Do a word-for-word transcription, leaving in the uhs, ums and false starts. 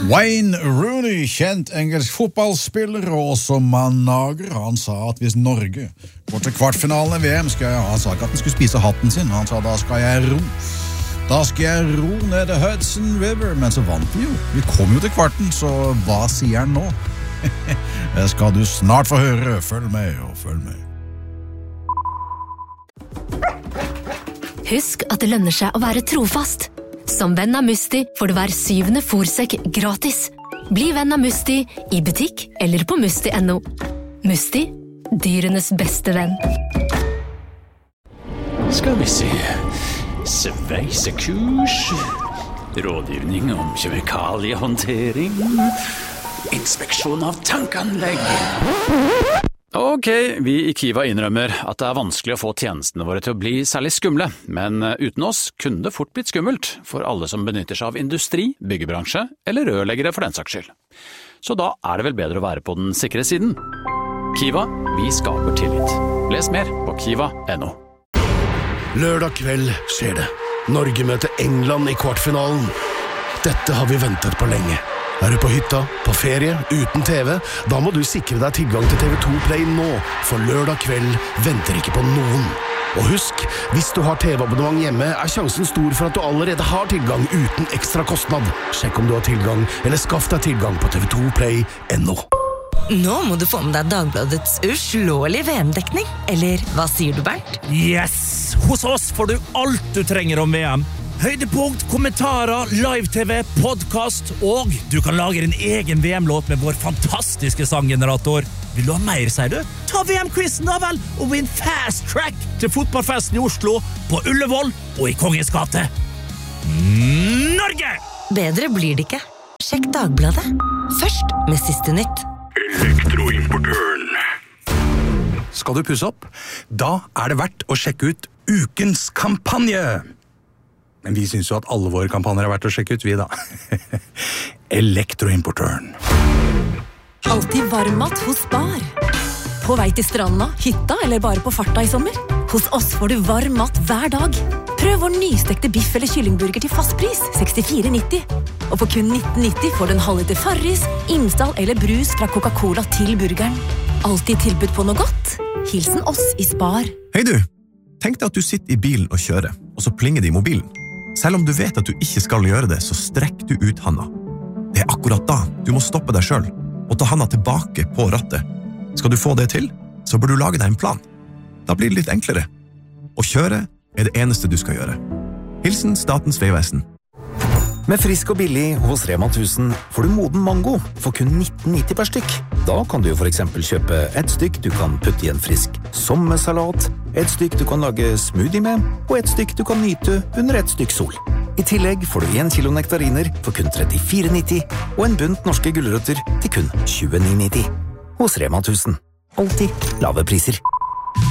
Wayne Rooney, kjent engelsk fotballspiller og også manager, han sa at hvis Norge går til kvartfinalen i V M, skal jeg, han sa ikke at han skulle spise hatten sin, han sa da skal jeg ro. Da skal jeg ro ned til Hudson River, men så vant vi jo. Vi kom jo til kvarten, så hva sier han nå? Det skal du snart få høre. Følg med og følg med. Husk at det lønner seg å være trofast. Som venn av Musti får du hver syvende fôrsekk gratis. Bli venn av Musti i butikk eller på musti punktum no. Musti, dyrenes beste venn. Skal vi se. Sveisekurs. Rådgivning om kjemikaliehåndtering. Inspeksjon av tankanlegg. Ok, vi i Kiva innrømmer at det er vanskelig å få tjenestene våre til å bli særlig skumle, men uten oss kunne det fort blitt skummelt for alle som benytter seg av industri, byggebransje eller rørleggere for den saks skyld. Så da er det vel bedre å være på den sikre siden. Kiva, vi skaper tillit. Les mer på kiva punktum no. Lørdag kveld skjer det. Norge møter England i kvartfinalen. Dette har vi ventet på lenge. Er du på hytta, på ferie, uten T V, da må du sikre deg tilgang til T V to Play nå, for lørdag kveld venter ikke på noen. Og husk, hvis du har T V-abonnement hjemme, er sjansen stor for at du allerede har tilgang uten ekstra kostnad. Sjekk om du har tilgang, eller skaff deg tilgang på T V to Play punktum no. Nå må du få med deg Dagbladets uslåelige V M-dekning. Eller hva sier du, Bernt? Yes! Hos oss får du alt du trenger om V M. Høydepunkt, kommentarer, live-tv, podcast, og du kan lage din egen V M-låt med vår fantastiske sanggenerator. Vil du ha mer, sier du? Ta V M-quizen da vel, og vinn fast track til fotballfesten i Oslo, på Ullevål og i Kongens gate. Norge! Bedre blir det ikke. Sjekk Dagbladet. Først med siste nytt. Elektroimportøren. Skal du pusse opp? Da er det verdt å sjekke ut ukens kampanje. Men vi synes jo at alle våre kampanjer er verdt å sjekke ut, vi da. Elektroimportøren. Alltid varmmat hos Spar. På vei til stranda, hytta eller bare på farta i sommer. Hos oss får du varm mat hver dag. Prøv vår nystekte biff eller kyllingburger til fast pris, sekstifire nitti. Og for kun nitten nitti får du en halvliter Farris, Imsdal eller brus fra Coca-Cola til burgeren. Alltid tilbud på noe godt. Hilsen oss i Spar. Hei du, tenk deg at du sitter i bilen og kjører, og så plinger det i mobilen. Selv om du vet at du ikke skal gjøre det, så strekk du ut handa. Det er akkurat da du må stoppe deg selv, og ta handa tilbake på rattet. Skal du få det til, så bør du lage deg en plan. Da blir det litt enklere. Å kjøre er det eneste du skal gjøre. Hilsen Statens vegvesen. Med frisk og billig hos Rema tusen får du moden mango for kun nitten nitti per stykk. Da kan du for eksempel kjøpe et stykk du kan putte i en frisk sommersalat, et stykk du kan lage smoothie med, og et stykk du kan nyte under et stykk sol. I tillegg får du en kilo nektariner for kun trettifire nitti, og en bunt norske gulrøtter til kun tjueni nitti. Hos Rema tusen. Alltid lave priser.